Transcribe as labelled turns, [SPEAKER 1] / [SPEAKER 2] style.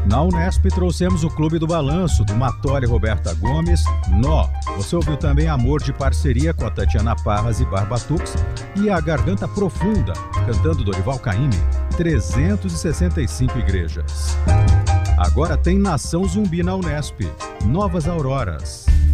[SPEAKER 1] Na Unesp trouxemos o Clube do Balanço, do Matória Roberta Gomes, Nó. Você ouviu também Amor de Parceria com a Tatiana Parras e Barbatux e A Garganta Profunda, cantando Dorival Caymmi, 365 igrejas. Agora tem Nação Zumbi na Unesp, Novas Auroras.